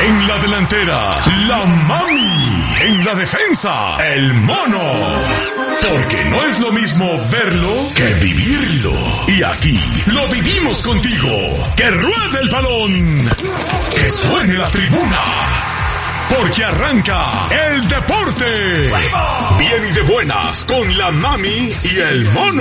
En la delantera, la Mami. En la defensa, el Mono. Porque no es lo mismo verlo que vivirlo. Y aquí lo vivimos contigo. ¡Que ruede el balón! ¡Que suene la tribuna! Porque arranca el deporte. Bien y de buenas con la Mami y el Mono.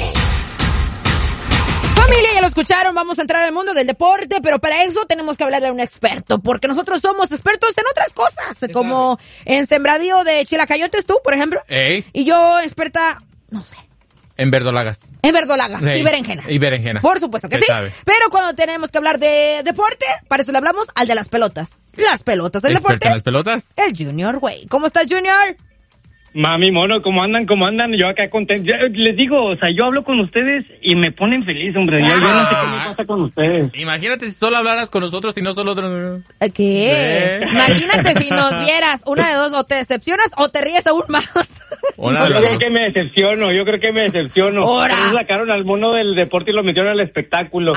Familia, ya lo escucharon, vamos a entrar al mundo del deporte, pero para eso tenemos que hablarle a un experto, porque nosotros somos expertos en otras cosas, como en sembradío de chilacayotes, tú, por ejemplo, y yo experta, no sé. En verdolagas. En verdolagas y berenjenas. Y berenjenas. Por supuesto que sí. Sabe. Pero cuando tenemos que hablar de deporte, para eso le hablamos al de las pelotas. Las pelotas del deporte. ¿En las pelotas? El Junior, güey. ¿Cómo estás, Junior? Mami, Mono, ¿cómo andan? Yo acá contento. Les digo, o sea, yo hablo con ustedes y me ponen feliz, hombre. Yo no sé qué me pasa con ustedes. Imagínate si solo hablaras con nosotros y no solo otros. ¿Qué? Imagínate si nos vieras. Una de dos, o te decepcionas o te ríes aún más. Yo creo que me decepciono. Ahora. Pero sacaron al Mono del deporte y lo metieron al espectáculo.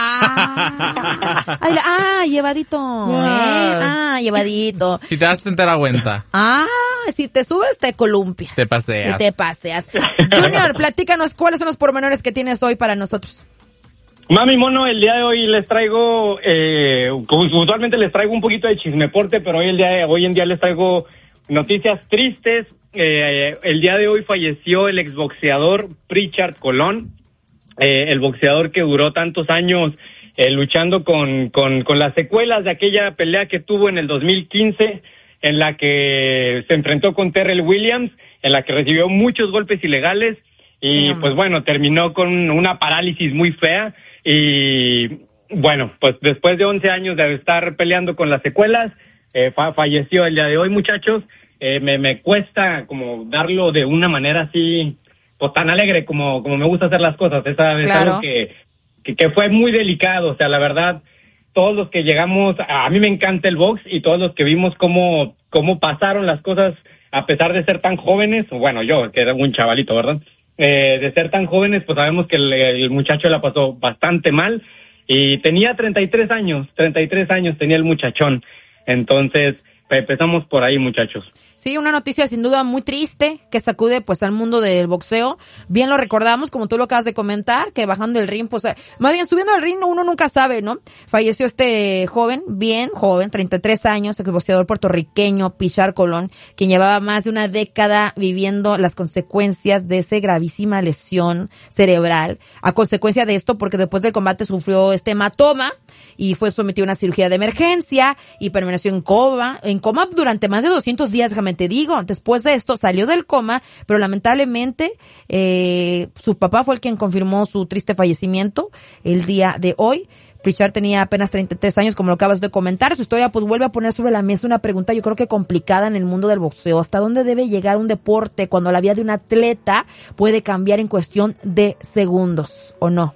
Llevadito. Llevadito. Si te das entera cuenta. Si te subes, te columpias. Te paseas. Junior, platícanos cuáles son los pormenores que tienes hoy para nosotros. Mami, Mono, el día de hoy les traigo, como usualmente les traigo un poquito de chismeporte, pero hoy en día les traigo noticias tristes. El día de hoy falleció el exboxeador Pritchard Colón, el boxeador que duró tantos años luchando con las secuelas de aquella pelea que tuvo en el 2015, en la que se enfrentó con Terrell Williams, en la que recibió muchos golpes ilegales y pues bueno, terminó con una parálisis muy fea y bueno, pues después de 11 años de estar peleando con las secuelas, falleció el día de hoy, muchachos. Me cuesta como darlo de una manera así, pues tan alegre como me gusta hacer las cosas. Es algo que fue muy delicado, o sea, la verdad, todos los que llegamos, a mí me encanta el box y todos los que vimos cómo pasaron las cosas a pesar de ser tan jóvenes, bueno, yo que era un chavalito, ¿verdad? De ser tan jóvenes, pues sabemos que el muchacho la pasó bastante mal y tenía 33 años tenía el muchachón. Entonces, empezamos por ahí, muchachos. Sí, una noticia sin duda muy triste que sacude pues al mundo del boxeo. Bien lo recordamos, como tú lo acabas de comentar, que bajando el ring, pues más bien subiendo al ring uno nunca sabe, ¿no? Falleció este joven, 33 años, exboxeador puertorriqueño, Pritchard Colón, quien llevaba más de una década viviendo las consecuencias de esa gravísima lesión cerebral. A consecuencia de esto, porque después del combate sufrió este hematoma y fue sometido a una cirugía de emergencia y permaneció en coma durante más de 200 días, déjame te digo. Después de esto salió del coma, pero lamentablemente su papá fue el quien confirmó su triste fallecimiento el día de hoy. Pritchard tenía apenas 33 años, como lo acabas de comentar. Su historia pues vuelve a poner sobre la mesa una pregunta yo creo que complicada en el mundo del boxeo. ¿Hasta dónde debe llegar un deporte cuando la vida de un atleta puede cambiar en cuestión de segundos, o no?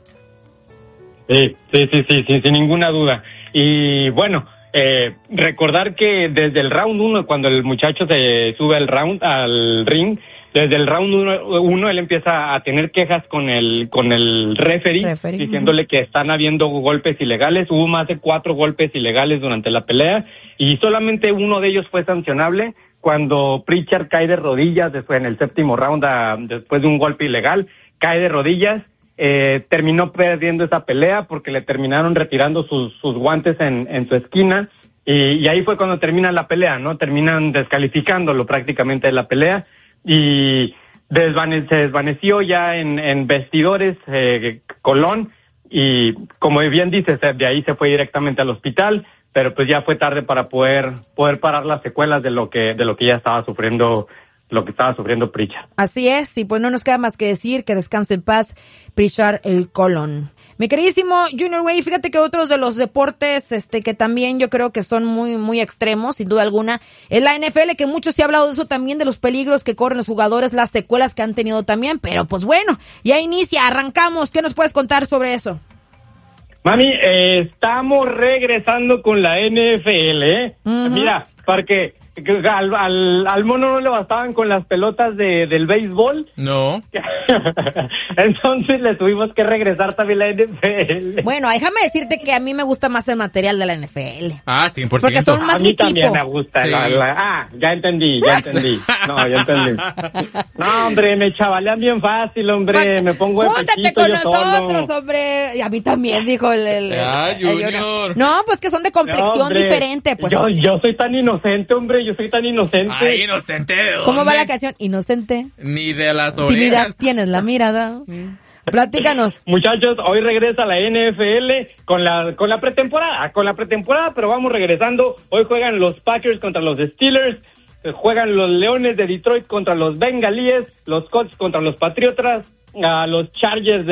Sí, sin ninguna duda. Y bueno, recordar que desde el round 1, cuando el muchacho se sube al ring, desde el round 1 él empieza a tener quejas con el referee, diciéndole que están habiendo golpes ilegales. Hubo más de 4 golpes ilegales durante la pelea y solamente uno de ellos fue sancionable cuando Pritchard cae de rodillas después en el séptimo round, después de un golpe ilegal, cae de rodillas. Terminó perdiendo esa pelea porque le terminaron retirando sus guantes en su esquina y ahí fue cuando termina la pelea, ¿no? Terminan descalificándolo prácticamente de la pelea y se desvaneció ya en vestidores Colón y como bien dices, de ahí se fue directamente al hospital, pero pues ya fue tarde para poder parar las secuelas de lo que ya estaba sufriendo Pritchard. Así es, y pues no nos queda más que decir que descanse en paz Pritchard Colón. Mi queridísimo Junior Way, fíjate que otros de los deportes que también yo creo que son muy muy extremos, sin duda alguna, es la NFL, que mucho se ha hablado de eso también, de los peligros que corren los jugadores, las secuelas que han tenido también, pero pues bueno, ya inicia, arrancamos. ¿Qué nos puedes contar sobre eso? Mami, estamos regresando con la NFL, ¿eh? Uh-huh. Mira, porque al mono no le bastaban con las pelotas del béisbol. No. Entonces le tuvimos que regresar también la NFL. Bueno, déjame decirte que a mí me gusta más el material de la NFL. Ah, 100%. Porque son más A mí mi también tipo. me gusta. Sí. Ya entendí. No, ya entendí. No, hombre, me chavalean bien fácil, hombre. Me pongo de Júntate pechito con yo nosotros, solo. hombre. Y a mí también, dijo el Junior. No, pues que son de complexión No, hombre, diferente. Pues. Yo soy tan inocente, hombre. Yo soy tan inocente. Ay, inocente. ¿De ¿Cómo va dónde? la canción? Inocente. Ni de las Tímida, orejas. tienes la mirada. Platícanos. Muchachos, hoy regresa la NFL con la pretemporada, pero vamos regresando. Hoy juegan los Packers contra los Steelers, juegan los Leones de Detroit contra los Bengalíes, los Colts contra los Patriotas, los Chargers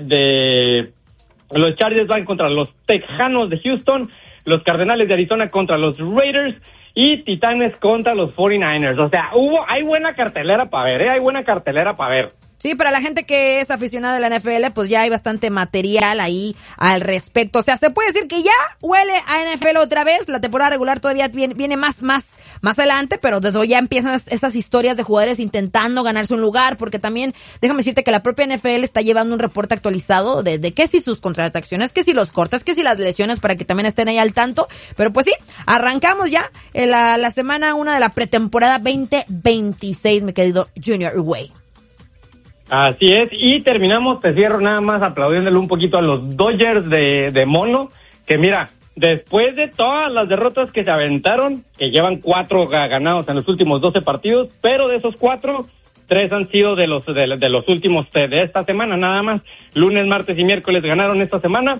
los Chargers van contra los Tejanos de Houston, los Cardenales de Arizona contra los Raiders y Titanes contra los 49ers. O sea, hay buena cartelera para ver, Sí, para la gente que es aficionada de la NFL, pues ya hay bastante material ahí al respecto. O sea, se puede decir que ya huele a NFL otra vez. La temporada regular todavía viene más adelante, pero desde hoy ya empiezan esas historias de jugadores intentando ganarse un lugar, porque también, déjame decirte que la propia NFL está llevando un reporte actualizado de qué si sus contrataciones, qué si los cortas, qué si las lesiones, para que también estén ahí al tanto. Pero pues sí, arrancamos ya la semana 1 de la pretemporada 2026, mi querido Junior Way. Así es, y terminamos, te cierro nada más aplaudiéndole un poquito a los Dodgers de Mono, que mira, después de todas las derrotas que se aventaron, que llevan 4 ganados en los últimos 12 partidos, pero de esos 4, 3 han sido de los últimos de esta semana nada más. Lunes, martes y miércoles ganaron esta semana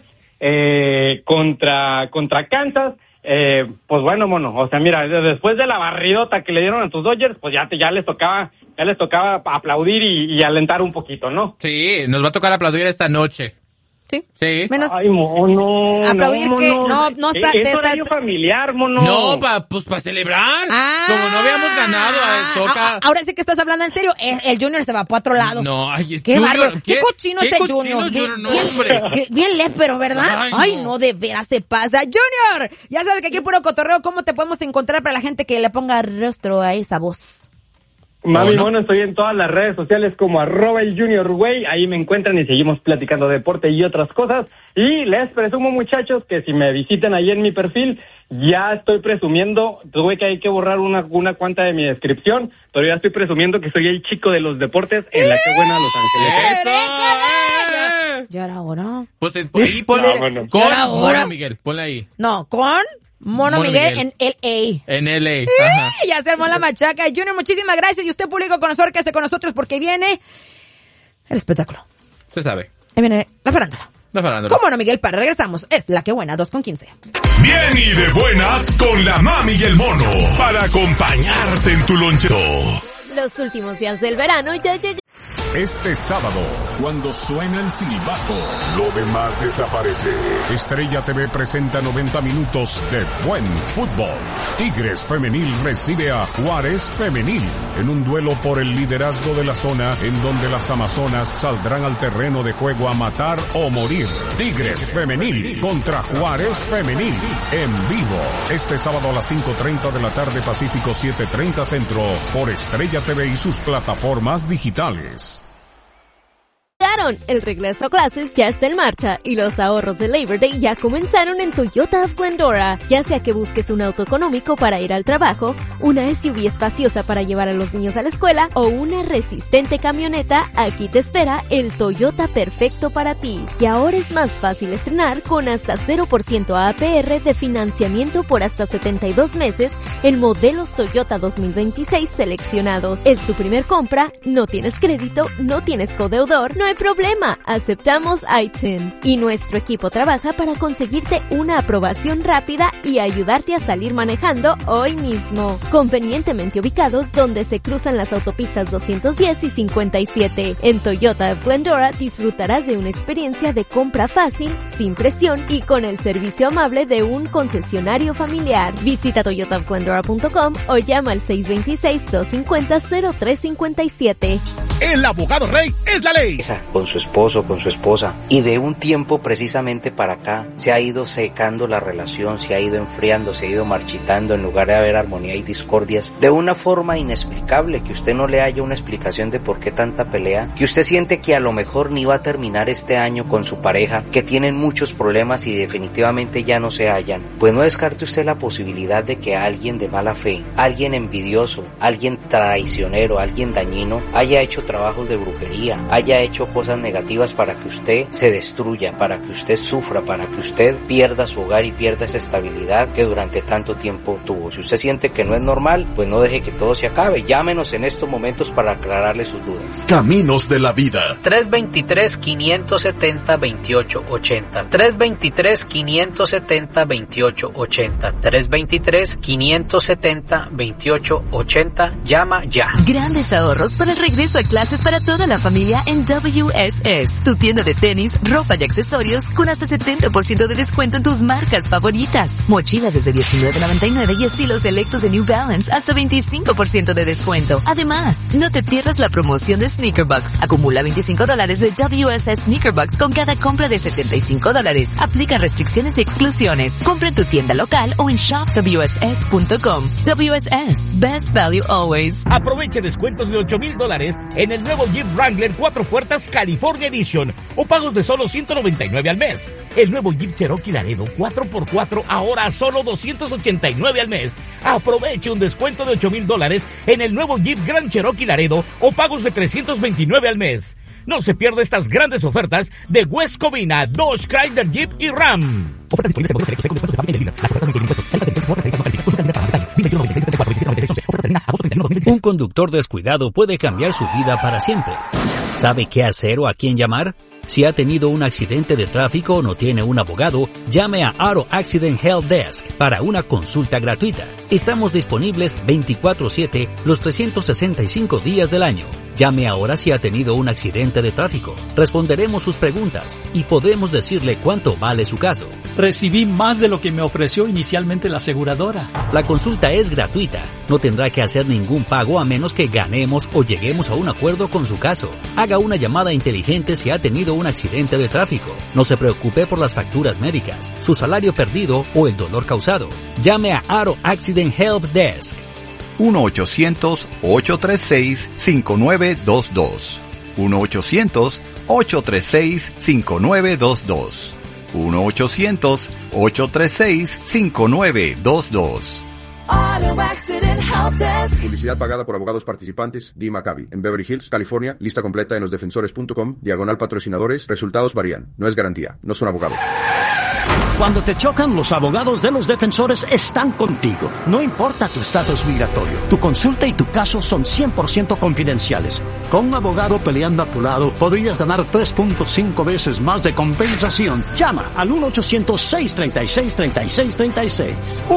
contra Kansas. Pues bueno, Mono, o sea, mira, después de la barridota que le dieron a tus Dodgers, pues ya les tocaba aplaudir y alentar un poquito, ¿no? Sí, nos va a tocar aplaudir esta noche. Sí. Sí. Menos Ay, Mono. aplaudir no, que Mono. no está, Es horario familiar, Mono. No, para celebrar. Como no habíamos ganado, toca. Ahora sí que estás hablando en serio. El Junior se va para otro lado. No, ay, es Qué Junior, bárbaro. Qué cochino qué este cochino Junior. Junior, no, hombre. Bien lépero, ¿verdad? Ay, no. No, de veras se pasa. Junior, ya sabes que aquí puro cotorreo. ¿Cómo te podemos encontrar para la gente que le ponga rostro a esa voz? Mami ¿no? Mono, estoy en todas las redes sociales como @el_junior_way, ahí me encuentran y seguimos platicando de deporte y otras cosas. Y les presumo, muchachos, que si me visitan ahí en mi perfil, ya estoy presumiendo, tuve que hay que borrar una cuanta de mi descripción, pero ya estoy presumiendo que soy el chico de los deportes en la que buena Los Ángeles. ¡Eso! Ya era hora. Pues ahí ponle No, bueno. con Ya ahora. Mono Miguel, ponle ahí. No, con Mono Miguel en LA. En LA. Ajá. Ya se armó la machaca. Junior, muchísimas gracias. Y usted, público conocedor, quédese con nosotros porque viene el espectáculo. Se sabe. Ahí viene la farándula. No farándula. ¿Cómo no, Miguel? Para regresamos. Es La Que Buena, 2:15. Bien y de buenas con la mami y el mono para acompañarte en tu lonchero. Los últimos días del verano ya llegan. Este sábado, cuando suena el silbato, lo demás desaparece. Estrella TV presenta 90 minutos de buen fútbol. Tigres Femenil recibe a Juárez Femenil en un duelo por el liderazgo de la zona en donde las amazonas saldrán al terreno de juego a matar o morir. Tigres Femenil contra Juárez Femenil en vivo. Este sábado a las 5:30 de la tarde Pacífico 7:30 Centro por Estrella TV y sus plataformas digitales. El regreso a clases ya está en marcha y los ahorros de Labor Day ya comenzaron en Toyota of Glendora. Ya sea que busques un auto económico para ir al trabajo, una SUV espaciosa para llevar a los niños a la escuela o una resistente camioneta, aquí te espera el Toyota perfecto para ti. Y ahora es más fácil estrenar con hasta 0% APR de financiamiento por hasta 72 meses en modelos Toyota 2026 seleccionados. Es tu primer compra, no tienes crédito, no tienes codeudor, no hay problema, aceptamos ITIN y nuestro equipo trabaja para conseguirte una aprobación rápida y ayudarte a salir manejando hoy mismo. Convenientemente ubicados donde se cruzan las autopistas 210 y 57. En Toyota of Glendora disfrutarás de una experiencia de compra fácil, sin presión y con el servicio amable de un concesionario familiar. Visita Toyota of Glendora shopglendora.com o llama al 626-250-0357. El abogado rey es la ley. Con su esposo, con su esposa. Y de un tiempo precisamente para acá se ha ido secando la relación, se ha ido enfriando, se ha ido marchitando. En lugar de haber armonía y discordias, de una forma inexplicable, que usted no le haya una explicación de por qué tanta pelea, que usted siente que a lo mejor ni va a terminar este año con su pareja, que tienen muchos problemas y definitivamente ya no se hallan. Pues no descarte usted la posibilidad de que alguien de mala fe, alguien envidioso, alguien traicionero, alguien dañino, haya hecho trabajos de brujería, haya hecho cosas negativas para que usted se destruya, para que usted sufra, para que usted pierda su hogar y pierda esa estabilidad que durante tanto tiempo tuvo. Si usted siente que no es normal, pues no deje que todo se acabe. Llámenos en estos momentos para aclararle sus dudas. Caminos de la vida. 323-570-2880. 323-570-2880. 323-570-2880. Llama ya. Grandes ahorros para el regreso a clases para toda la familia en WSS. Tu tienda de tenis, ropa y accesorios con hasta 70% de descuento en tus marcas favoritas. Mochilas desde $19.99 y estilos selectos de New Balance hasta 25% de descuento. Además, no te pierdas la promoción de Sneakerbucks. Acumula $25 de WSS Sneakerbucks con cada compra de $75. Aplica restricciones y exclusiones. Compra en tu tienda local o en shopwss.com. WSS, best value always. Aproveche descuentos de $8,000 en el nuevo Jeep Wrangler 4 puertas California Edition o pagos de solo $199 al mes. El nuevo Jeep Cherokee Laredo 4x4 ahora solo $289 al mes. Aproveche un descuento de $8,000 en el nuevo Jeep Grand Cherokee Laredo o pagos de $329 al mes. No se pierda estas grandes ofertas de West Covina, Dodge, Chrysler, Jeep y Ram. Ofertas disponibles en modelos selectos de descuentos de familia de Lina. Un conductor descuidado puede cambiar su vida para siempre. ¿Sabe qué hacer o a quién llamar? Si ha tenido un accidente de tráfico o no tiene un abogado, llame a Auto Accident Help Desk para una consulta gratuita. Estamos disponibles 24/7 los 365 días del año. Llame ahora si ha tenido un accidente de tráfico. Responderemos sus preguntas y podemos decirle cuánto vale su caso. Recibí más de lo que me ofreció inicialmente la aseguradora. La consulta es gratuita. No tendrá que hacer ningún pago a menos que ganemos o lleguemos a un acuerdo con su caso. Haga una llamada inteligente si ha tenido un accidente de tráfico. No se preocupe por las facturas médicas, su salario perdido o el dolor causado. Llame a Auto Accident Help Desk. 1-800-836-5922. 1-800-836-5922. 1-800-836-5922. Publicidad pagada por abogados participantes. Dee Maccabi, en Beverly Hills, California. Lista completa en losdefensores.com. /patrocinadores. Resultados varían. No es garantía. No son abogados. Cuando te chocan, los abogados de Los Defensores están contigo. No importa tu estatus migratorio, tu consulta y tu caso son 100% confidenciales. Con un abogado peleando a tu lado, podrías ganar 3.5 veces más de compensación. Llama al 1-800-636-3636.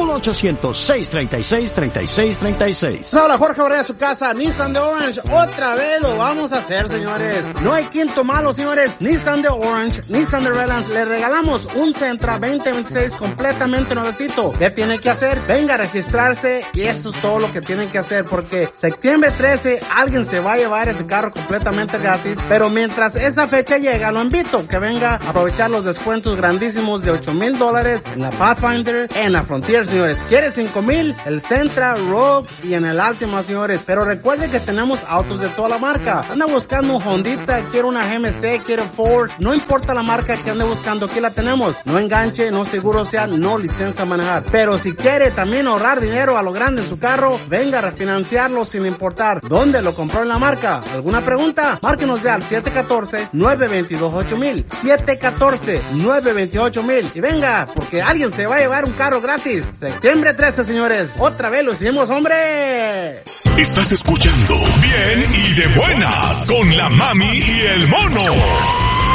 1-800-636-3636. Hola, Jorge Barrera, su casa, Nissan de Orange. Otra vez lo vamos a hacer, señores. No hay quinto malo, señores. Nissan de Orange, Nissan de Redlands. Le regalamos un Sentra 2026 completamente nuevecito. ¿Qué tiene que hacer? Venga a registrarse y eso es todo lo que tienen que hacer, porque septiembre 13 alguien se va a llevar ese carro completamente gratis, pero mientras esa fecha llega, lo invito que venga a aprovechar los descuentos grandísimos de $8,000 en la Pathfinder, en la Frontier, señores. ¿Quiere $5,000? El Sentra, Rogue y en el Altima, señores. Pero recuerde que tenemos autos de toda la marca. Anda buscando un Hondita, quiere una GMC, quiere Ford, no importa la marca que ande buscando, aquí la tenemos. No enganche, no seguro sea, no licencia a manejar. Pero si quiere también ahorrar dinero a lo grande en su carro, venga a refinanciarlo sin importar dónde lo compró en la marca. ¿Alguna pregunta? Márquenos ya al 714-922-8000. 714-928,000. Y venga, porque alguien se va a llevar un carro gratis. Septiembre 13, señores. Otra vez lo hicimos, hombre. Estás escuchando Bien y de Buenas con la Mami y el Mono.